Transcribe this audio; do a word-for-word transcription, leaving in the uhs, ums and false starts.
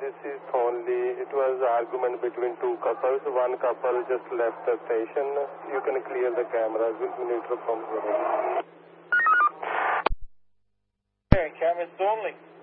this is only, it was argument between two couples. One couple just left the station. You can clear the cameras with neutral from here. Cameras only.